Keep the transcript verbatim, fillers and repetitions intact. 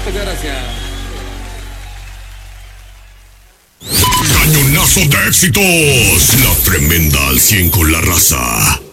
Muchas gracias. Cañonazo de éxitos. La tremenda al cien con la raza.